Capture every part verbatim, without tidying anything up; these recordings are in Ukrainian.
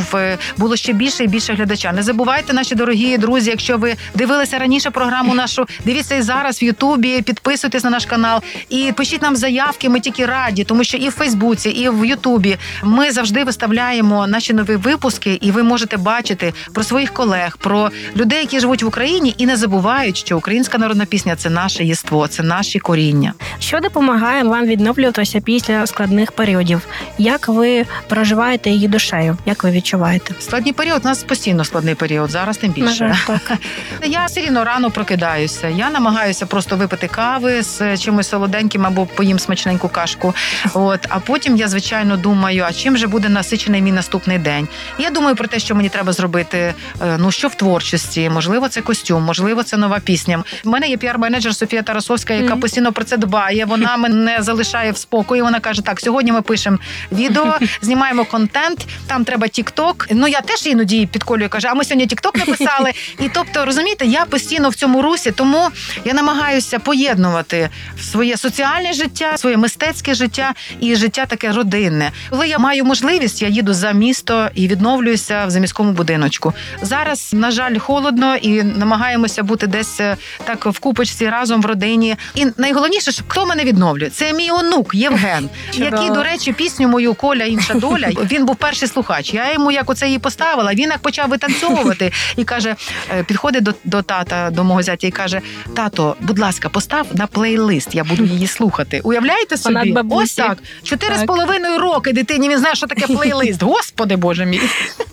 був, було ще більше і більше глядача. Не забувайте, наші дорогі друзі, якщо ви дивилися раніше програму нашу, дивіться і зараз в Ютубі, підписуйтесь на наш канал і пишіть нам заявки, ми тільки раді, тому що і в Фейсбуці, і в Ютубі ми завжди виставляємо наші нові випуски, і ви можете бачити про своїх колег, про людей, які живуть в Україні і не забувають, що українська народна пісня – це наше єство, це наші коріння. Що допомагає вам відновлюватися після складних періодів? Як ви проживаєте її душею? Як ви відчуваєте? Складний період, у нас постійно складний період, зараз тим більше. Так. Я все рівно рано прокидаюся. Я намагаюся просто випити кави з чимось солоденьким або поїм смачненьку кашку. От, а потім я, звичайно, думаю, а чим же буде насичений мій наступний день? Я думаю про те, що мені треба зробити, ну, що в творчості. Можливо, це костюм, можливо, це нова пісня. У мене є піар-менеджер Софія Тарасовська, яка mm-hmm. постійно про це дбає. Вона мене залишає в спокої. Вона каже, так, сьогодні ми пишемо відео, знімаємо контент, там треба тік-ток. Ну, я теж іноді підколюю, каже, а ми сьогодні тік-ток написали. І, тобто, розумієте, я постійно в цьому русі, тому я намагаюся поєднувати своє соціальне життя, своє мистецьке життя і життя таке родинне. Коли я маю можливість, я їду за місто і відновлююся в заміському будиночку. Зараз, на жаль, холодно і намагаємося бути десь так в купочці разом в родині. І найголовніше, що хто мене відновлює? Це мій онук Євген, який, до речі, пісню мою «Коля, інша доля», він був перший слухач. Я йому як оце її поставила, він як почав витанцьовувати і каже, підходить до, до тата, до мого зятя і каже, тато, будь ласка, постав на плейлист, я буду її слухати. Уявляєте собі? Ось так. Чотири з половиною роки дитині, він знає, що таке плейлист. Господи, Боже мій.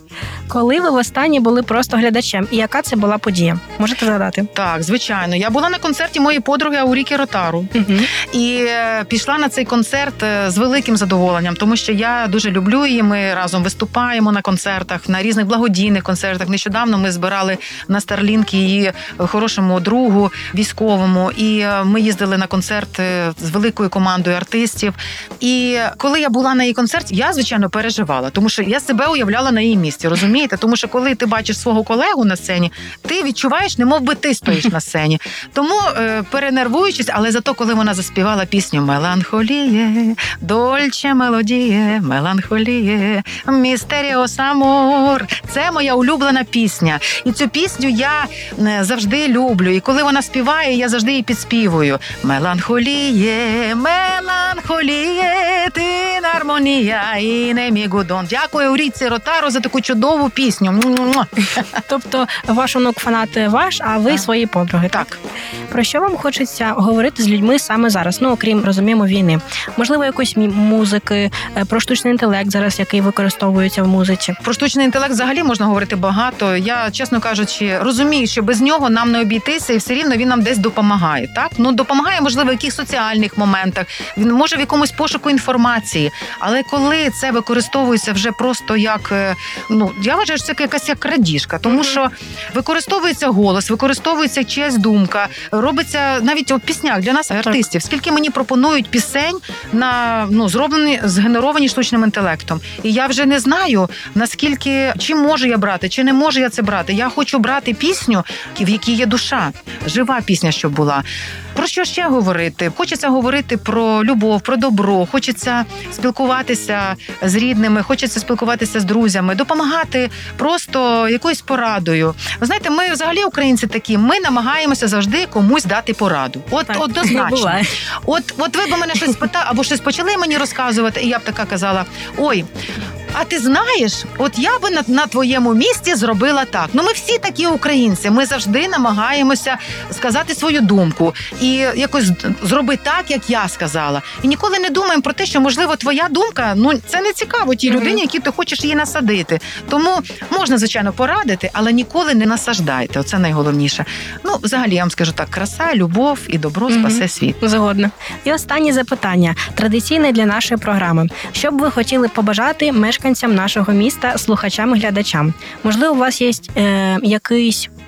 Коли ви востаннє були просто глядачем, і яка це була подія? Можете згадати? Так, звичайно. Я була на концерті моєї подруги Ауріки Ротару. Угу. І пішла на цей концерт з великим задоволенням, тому що я дуже люблю її, ми разом виступаємо на концертах, на різних благодійних концертах. Нещодавно ми збирали на Старлінк її хорошому другу військовому, і ми їздили на концерт з великою командою артистів. І коли я була на її концерті, я, звичайно, переживала, тому що я себе уявляла на її місці, розумієте? Тому що коли ти бачиш свого колегу на сцені, ти відчуваєш, немов би ти стоїш на сцені. Тому, е, перенервуючись, але зато, коли вона заспівала пісню «Меланхоліє, дольче мелодіє, меланхоліє, містеріос амор», це моя улюблена пісня. І цю пісню я завжди люблю. І коли вона співає, я завжди її підспівую. «Меланхоліє, меланхоліє, ти нармонія і не мігудон». Дякую Ауріці Ротару за таку чудову пісню. Тобто ваш онук фанат ваш, а ви свої подруги. Так. Про що вам хочеться говорити з людьми саме зараз? Ну, окрім, розуміємо, війни. Можливо, якоїсь музики, про штучний інтелект зараз, який використовується в музиці. Про штучний інтелект взагалі можна говорити багато. Я, чесно кажучи, розумію, що без нього нам не обійтися, і все рівно він нам десь допомагає. Так? Ну, допомагає, можливо, в якихось соціальних моментах. Він може в якомусь пошуку інформації. Але коли це використовується вже просто як, ну, я вважаю, що це якась як крадіжка, тому що використовується голос, використовується чиясь думка, робиться навіть у піснях для нас, артистів. Скільки мені пропонують пісень, на, ну, зроблені, згенеровані штучним інтелектом. І я вже не знаю, наскільки, чи можу я брати, чи не можу я це брати. Я хочу брати пісню, в якій є душа, жива пісня, щоб була. Про що ще говорити? Хочеться говорити про любов, про добро, хочеться спілкуватися з рідними, хочеться спілкуватися з друзями, допомагати просто якоюсь порадою. Ви знаєте, ми взагалі українці такі, ми намагаємося завжди комусь дати пораду. От так, однозначно. От, от ви б мене щось питали, або щось почали мені розказувати, і я б така казала, ой, а ти знаєш, от я би на, на твоєму місці зробила так. Ну, ми всі такі українці, ми завжди намагаємося сказати свою думку і якось зробити так, як я сказала. І ніколи не думаємо про те, що, можливо, твоя думка, ну, це не цікаво тій людині, якій ти хочеш її насадити. Тому можна, звичайно, порадити, але ніколи не насаждайте. Оце найголовніше. Ну, взагалі, я вам скажу так, краса, любов і добро спасе світ. Згодна. І останнє запитання, традиційне для нашої програми. Що б ви хотіли побажати мешканцям нашого міста, слухачам і глядачам? Можливо, у вас є е, якийсь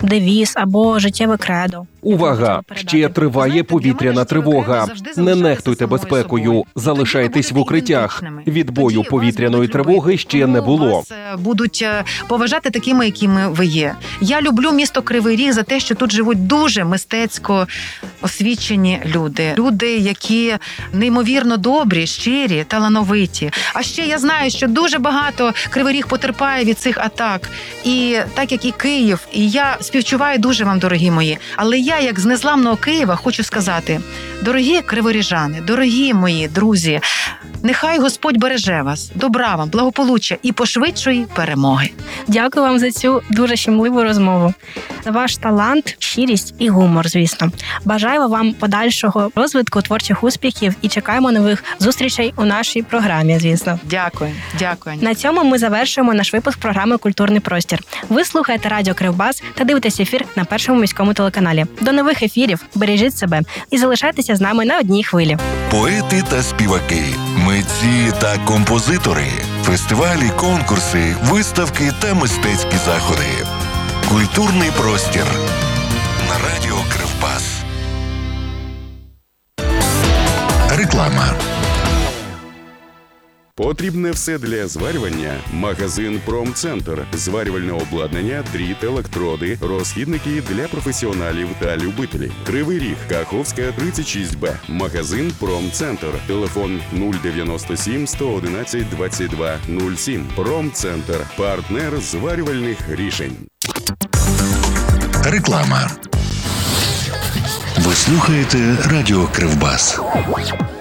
девіз або життєве кредо. Увага! Ще триває повітряна тривога. Не нехтуйте безпекою. Залишайтесь в укриттях. Відбою повітряної тривоги ще не було. Вас е, будуть е, поважати такими, якими ви є. Я люблю місто Кривий Ріг за те, що тут живуть дуже мистецько освічені люди. Люди, які неймовірно добрі, щирі, талановиті. А ще я знаю, що дуже багато Кривий Ріг потерпає від цих атак. І так, як і Київ. І я співчуваю дуже вам, дорогі мої. Але я, як з незламного Києва, хочу сказати, дорогі криворіжани, дорогі мої друзі, нехай Господь береже вас, добра вам, благополуччя і пошвидшої перемоги. Дякую вам за цю дуже щемливу розмову, за ваш талант, щирість і гумор, звісно. Бажаємо вам подальшого розвитку, творчих успіхів і чекаємо нових зустрічей у нашій програмі, звісно. Дякую, дякую. На цьому ми завершуємо наш випуск програми «Культурний простір». Ви слухаєте радіо Кривбас та дивитесь ефір на Першому міському телеканалі. До нових ефірів, бережіть себе і залишайтеся з нами на одній хвилі. Поети та співаки, митці та композитори, фестивалі, конкурси, виставки та мистецькі заходи. Культурний простір на радіо Кривбас. Реклама. Потрібне все для зварювання? Магазин «Промцентр». Зварювальне обладнання, дріт, електроди, розхідники для професіоналів та любителів. Кривий Ріг, Каховська, тридцять шість Б. Магазин «Промцентр». Телефон нуль дев'яносто сім сто одинадцять двадцять два нуль сім. «Промцентр» – партнер зварювальних рішень. Реклама. Ви слухаєте радіо Кривбас.